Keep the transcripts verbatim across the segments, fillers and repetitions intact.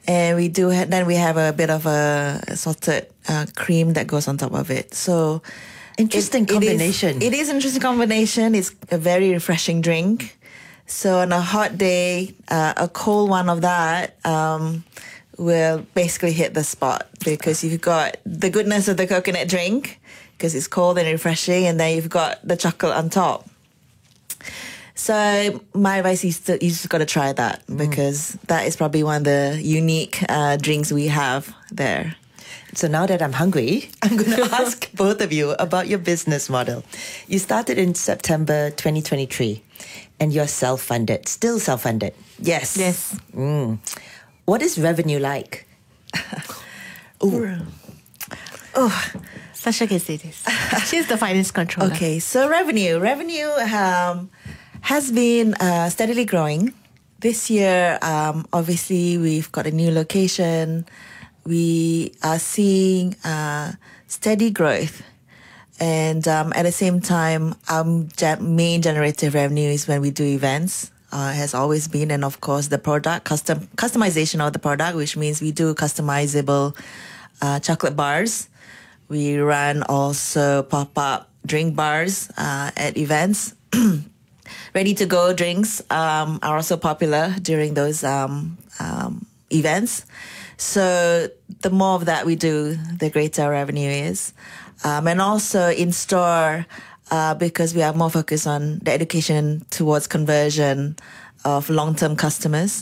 And we do ha- then we have a bit of a salted uh, cream that goes on top of it. So interesting it, combination. It is, it is an interesting combination. It's a very refreshing drink. So on a hot day, uh, a cold one of that um, will basically hit the spot, because you've got the goodness of the coconut drink, because it's cold and refreshing, and then you've got the chocolate on top. So my advice is to, you just got to try that, because mm. that is probably one of the unique uh, drinks we have there. So now that I'm hungry, I'm going to ask both of you about your business model. You started in September twenty twenty-three, and you're self-funded, still self-funded. Yes. Yes. Mm. What is revenue like? Ooh. Oh, Sasha can say this. She's the finance controller. Okay, so revenue. Revenue um, has been uh, steadily growing. This year, um, obviously, we've got a new location. We are seeing uh, steady growth. And um, at the same time, our ge- main generative revenue is when we do events. Uh, has always been, and of course the product custom customization of the product, which means we do customizable uh, chocolate bars. We run also pop-up drink bars uh, at events. Ready-to-go drinks um, are also popular during those um, um, events. So the more of that we do, the greater our revenue is. Um, and also in-store, uh, because we are more focused on the education towards conversion of long-term customers.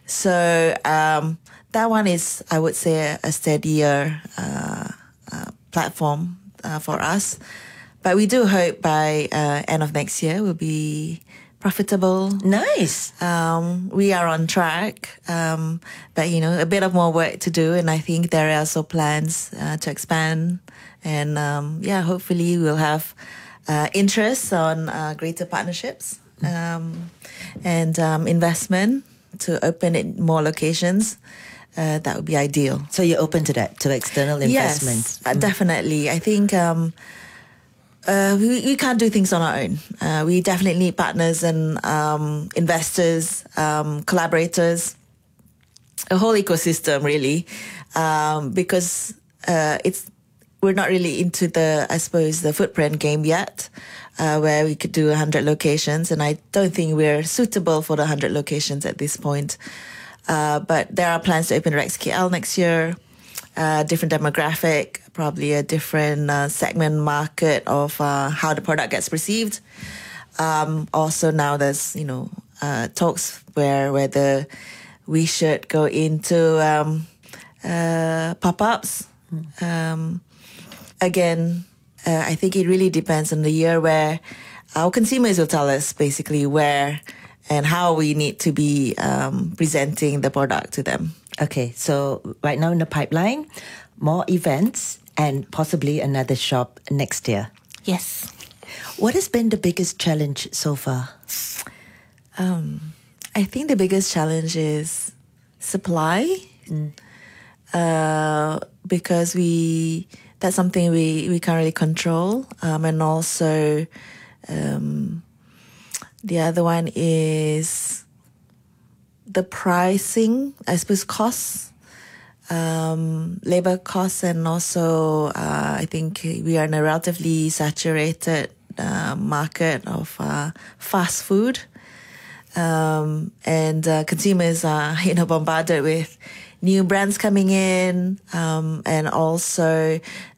So um, that one is, I would say, a steadier uh, uh, platform uh, for us. But we do hope by uh, end of next year we'll be profitable. Nice. Um, we are on track, um, but you know, a bit of more work to do, and I think there are also plans uh, to expand. And um, yeah, hopefully we'll have uh, interest on uh, greater partnerships um, and um, investment to open it more locations. Uh, that would be ideal. So you're open to that, to external investments? Yes, uh, definitely. I think um, uh, we, we can't do things on our own. Uh, we definitely need partners and um, investors, um, collaborators, a whole ecosystem really, um, because uh, it's we're not really into the, I suppose, the footprint game yet, uh, where we could do one hundred locations, and I don't think we're suitable for the one hundred locations at this point. Uh, but there are plans to open Rex K L next year, uh, different demographic, probably a different uh, segment market of uh, how the product gets perceived. Um, also now there's, you know, uh, talks where whether we should go into um, uh, pop-ups. Um, again, uh, I think it really depends on the year where our consumers will tell us basically where and how we need to be um, presenting the product to them. Okay, so right now in the pipeline, more events and possibly another shop next year. Yes. What has been the biggest challenge so far? Um, I think the biggest challenge is supply, mm. uh, because we that's something we, we can't really control, um, and also um, the other one is the pricing, I suppose, costs, um, labor costs, and also uh, I think we are in a relatively saturated uh, market of uh, fast food. Um, and uh, consumers are, you know, bombarded with new brands coming in, um, and also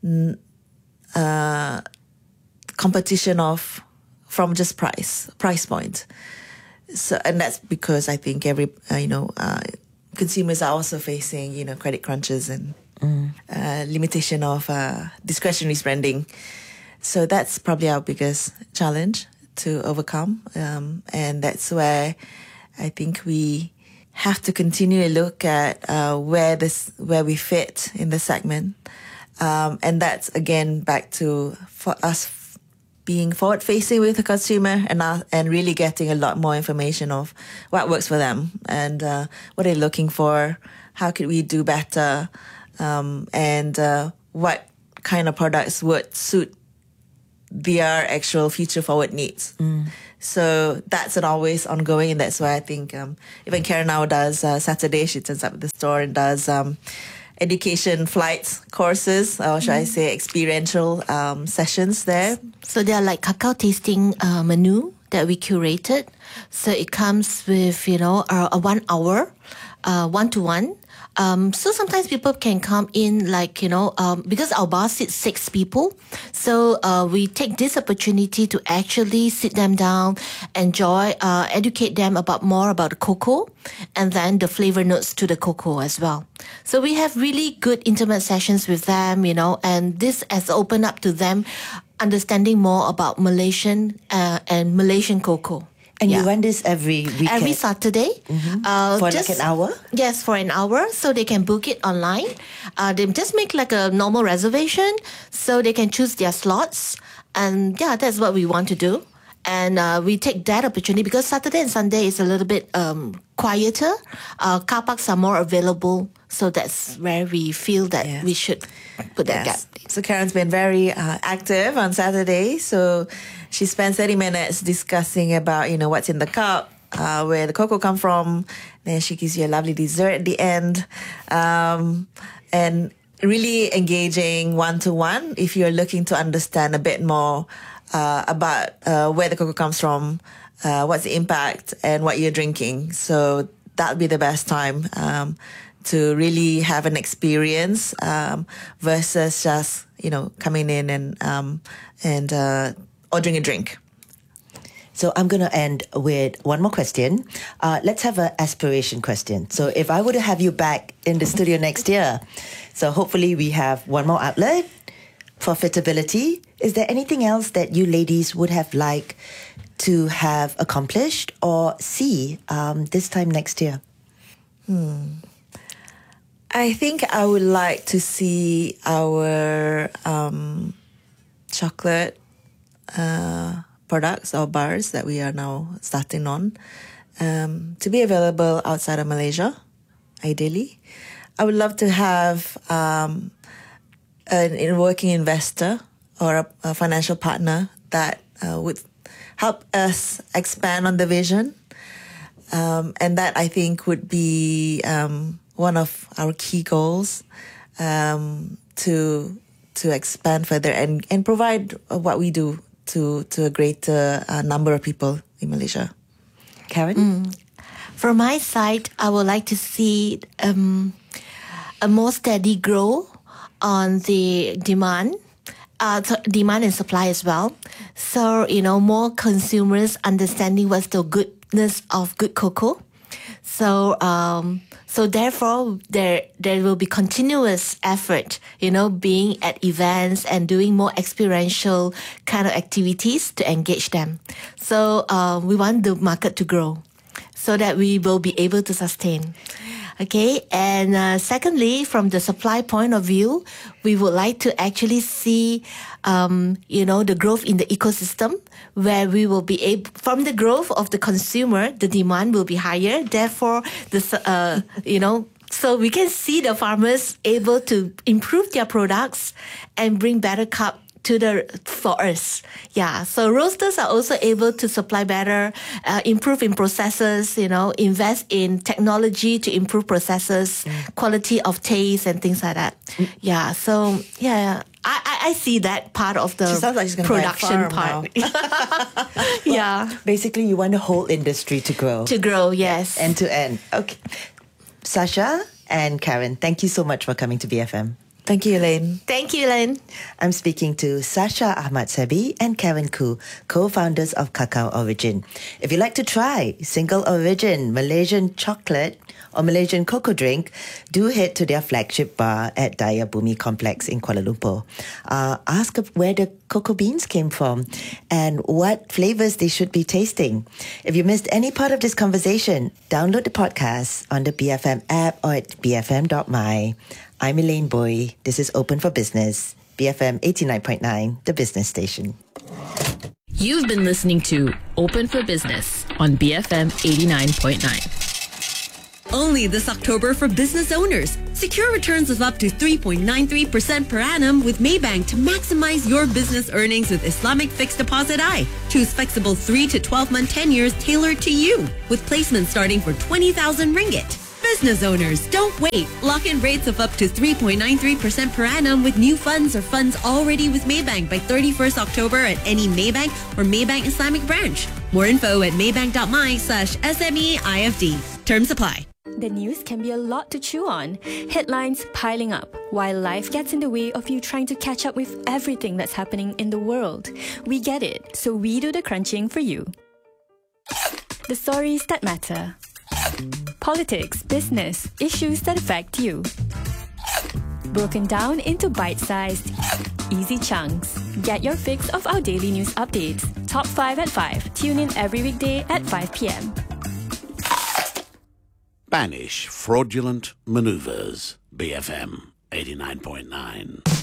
uh, competition of from just price, price point. So, and that's because I think every, uh, you know, uh, consumers are also facing, you know, credit crunches and mm. uh, limitation of uh, discretionary spending. So that's probably our biggest challenge to overcome, um, and that's where I think we have to continue to look at uh, where this where we fit in the segment, um, and that's again back to for us f- being forward facing with the consumer and uh, and really getting a lot more information of what works for them and uh, what they're looking for, how could we do better, um, and uh, what kind of products would suit their actual future forward needs. Mm. So that's an always ongoing, and that's why I think um, even Karen now does uh, Saturday. She turns up at the store and does um, education flights courses, or should mm. I say experiential um, sessions there. So they are like cacao tasting uh, menu that we curated. So it comes with, you know, a, a one hour, uh, one-to-one. Um, so sometimes people can come in like, you know, um, because our bar sits six people. So uh, we take this opportunity to actually sit them down, enjoy, uh, educate them about more about the cocoa, and then the flavor notes to the cocoa as well. So we have really good intimate sessions with them, you know, and this has opened up to them understanding more about Malaysian uh, and Malaysian cocoa. And yeah. you run this every weekend? Every Saturday. Mm-hmm. Uh, for just, like an hour? Yes, for an hour. So they can book it online. Uh, they just make like a normal reservation so they can choose their slots. And yeah, that's what we want to do. And uh, we take that opportunity because Saturday and Sunday is a little bit um, quieter. Uh, car parks are more available. So that's where we feel that yes. we should put that yes. gap. So Karen's been very uh, active on Saturday. So she spends thirty minutes discussing about, you know, what's in the cup, uh, where the cocoa come from. Then she gives you a lovely dessert at the end. Um, and really engaging one-to-one if you're looking to understand a bit more uh, about uh, where the cocoa comes from, uh, what's the impact, and what you're drinking. So that'll be the best time um, to really have an experience um, versus just, you know, coming in and um, and uh, ordering a drink. So I'm going to end with one more question. Uh, let's have an aspiration question. So if I were to have you back in the studio next year, so hopefully we have one more outlet, profitability. Is there anything else that you ladies would have liked to have accomplished or see um, this time next year? Hmm. I think I would like to see our um, chocolate uh, products or bars that we are now starting on um, to be available outside of Malaysia, ideally. I would love to have um, a, a working investor or a, a financial partner that uh, would help us expand on the vision. Um, and that, I think, would be um, one of our key goals um, to to expand further and, and provide what we do to, to a greater uh, number of people in Malaysia. Karen? Mm. From my side, I would like to see um, a more steady growth on the demand, uh, demand and supply as well. So, you know, more consumers understanding what's the goodness of good cocoa. So, um, so therefore, there there will be continuous effort, you know, being at events and doing more experiential kind of activities to engage them. So, uh, we want the market to grow so that we will be able to sustain. Okay, and uh, secondly, from the supply point of view, we would like to actually see, um, you know, the growth in the ecosystem where we will be able, from the growth of the consumer, the demand will be higher. Therefore, the uh, you know, so we can see the farmers able to improve their products and bring better cup to the for us. Yeah, so roasters are also able to supply better, uh, improve in processes, you know, invest in technology to improve processes, mm. quality of taste and things like that. Mm. Yeah, so yeah, I, I, I see that part of the she sounds like she's gonna production buy a farm part. Yeah. Well, basically, you want the whole industry to grow. To grow, yes. End to end. Okay. Sasha and Karen, thank you so much for coming to B F M. Thank you, Elaine. Thank you, Elaine. I'm speaking to Sasha Ahmad Sebi and Karen Khoo, co-founders of Cacao Origin. If you'd like to try single origin Malaysian chocolate or Malaysian cocoa drink, do head to their flagship bar at Daya Bumi Complex in Kuala Lumpur. Uh, ask where the cocoa beans came from and what flavors they should be tasting. If you missed any part of this conversation, download the podcast on the B F M app or at b f m dot my. I'm Elaine Boy. This is Open for Business, B F M eighty-nine point nine, the business station. You've been listening to Open for Business on B F M eighty-nine point nine. Only this October for business owners. Secure returns of up to three point nine three percent per annum with Maybank to maximize your business earnings with Islamic Fixed Deposit I. Choose flexible three to twelve month tenures tailored to you with placements starting for twenty thousand ringgit. Business owners, don't wait. Lock in rates of up to three point nine three percent per annum with new funds or funds already with Maybank by thirty-first October at any Maybank or Maybank Islamic branch. More info at maybank.my slash SMEIFD. Terms apply. The news can be a lot to chew on. Headlines piling up, while life gets in the way of you trying to catch up with everything that's happening in the world. We get it, so we do the crunching for you. The stories that matter. Politics, business, issues that affect you. Broken down into bite-sized, easy chunks. Get your fix of our daily news updates. Top five at five. Tune in every weekday at five p.m. Banish fraudulent maneuvers. B F M eighty-nine point nine.